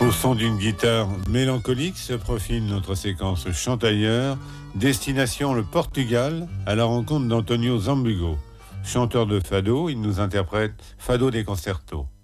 Au son d'une guitare mélancolique se profile notre séquence Chante ailleurs, destination le Portugal, à la rencontre d'Antonio Zambugo. Chanteur de fado, il nous interprète Fado des Concertos.